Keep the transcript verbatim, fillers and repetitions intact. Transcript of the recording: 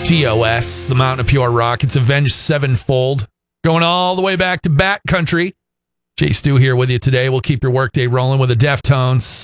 T O S, the Mountain of Pure Rock. It's Avenged Sevenfold. Going all the way back to Bat Country. Jay Stu here with you today. We'll keep your workday rolling with the Deftones.